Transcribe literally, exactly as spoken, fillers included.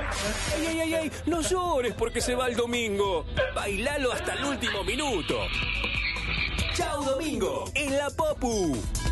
¡Ey, ey, ey, ey! ¡No llores porque se va el domingo! ¡Bailalo hasta el último minuto! ¡Chao, domingo! ¡En la Popu!